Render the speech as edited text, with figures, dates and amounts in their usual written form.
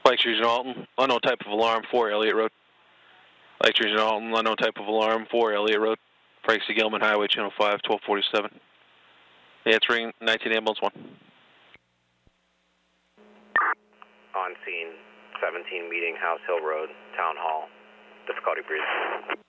Lakes Regional Alton, unknown type of alarm, 4 Elliott Road. Lakes Regional Alton, unknown type of alarm, 4 Elliott Road. Frank C. Gilman Highway, Channel 5, 1247. Answering 19 Ambulance 1. On scene, 17 meeting, House Hill Road, Town Hall. Difficulty breathing.